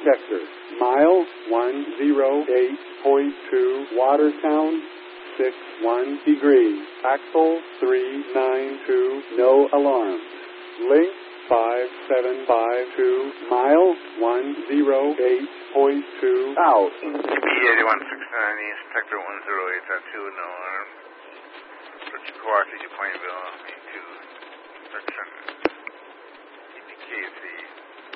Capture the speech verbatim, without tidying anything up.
sector. Mile one oh eight point two, Watertown, six one degrees. Axle three nine two, no alarms. Link five seven five two, mile one oh eight point two, out. B eighty-one six nine East, Sector one oh eight point two, no alarm. Approach Kawaki to Plainville, two, section, E P K C.